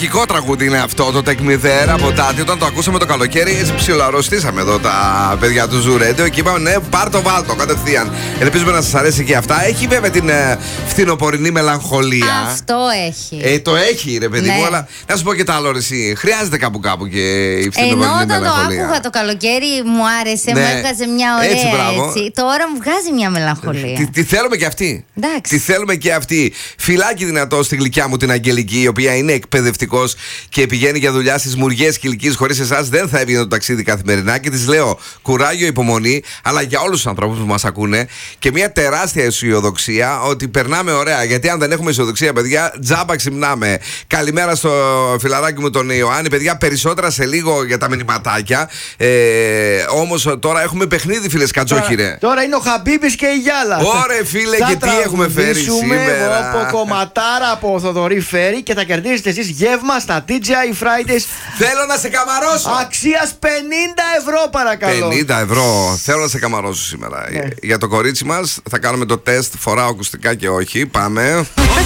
νοσταλγικό τραγούδι είναι αυτό, το Take Me There από Τάτι. Όταν το ακούσαμε το καλοκαίρι, έτσι ψιλοαρρωστήσαμε εδώ τα παιδιά του Zoo Radio και είπαμε ναι, πάρ' το βάλτο κατευθείαν. Ελπίζουμε να σας αρέσει και αυτά. Έχει βέβαια την φθινοπορεινή μελαγχολία. Αυτό έχει. Το έχει, ρε παιδί μου, αλλά να σου πω και τα άλλο, εσύ. Χρειάζεται κάπου και η φθινοπορεινή μελαγχολία. Ενώ όταν το άκουγα το καλοκαίρι μου άρεσε, μου έβγαζε μια ωραία έτσι. Τώρα μου βγάζει μια μελαγχολία. Τη θέλουμε και αυτή. Εντάξει. Τη θέλουμε και αυτή. Φιλάκι δυνατό στη γλυκιά μου την Αγγελική, η οποία είναι εκπαιδευτικός και πηγαίνει για δουλειά στις μουριές Κιλκής. Χωρίς εσάς δεν θα έβγαινε το ταξίδι καθημερινά. Και της λέω κουράγιο, υπομονή, αλλά για όλους τους ανθρώπους που μας ακούνε και μια τεράστια αισιοδοξία ότι περνάμε ωραία. Γιατί αν δεν έχουμε αισιοδοξία, παιδιά, τζάμπα ξυπνάμε. Καλημέρα στο φιλαράκι μου τον Ιωάννη, παιδιά, περισσότερα σε λίγο για τα μηνυματάκια. Όμως τώρα έχουμε παιχνίδι, φίλε Κατζόχυρε. Τώρα είναι ο Χαμπίμπης και η Γιάλα. Ωραία, φίλε, και τι έχουμε φέρει σήμερα. Από κομματάρα από Θοδωρή Φέρη και θα κερδίσετε εσείς γεύμα στα TGI Fridays. Θέλω να σε καμαρώσω. Αξίας 50 ευρώ, παρακαλώ. 50 ευρώ. Θέλω να σε καμαρώσω σήμερα. Για το κορίτσι μας θα κάνουμε το τεστ. Φοράω ακουστικά και όχι. Πάμε.